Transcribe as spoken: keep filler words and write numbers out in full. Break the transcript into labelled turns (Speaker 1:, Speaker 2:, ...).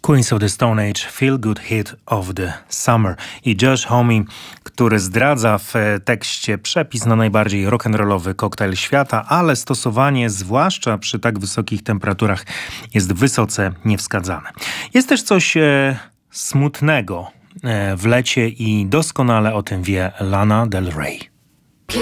Speaker 1: Queens of the Stone Age, Feel Good Hit of the Summer. I Josh Homme, który zdradza w tekście przepis na najbardziej rock'n'rollowy koktajl świata, ale stosowanie, zwłaszcza przy tak wysokich temperaturach, jest wysoce niewskazane. Jest też coś e, smutnego e, w lecie i doskonale o tym wie Lana Del Rey.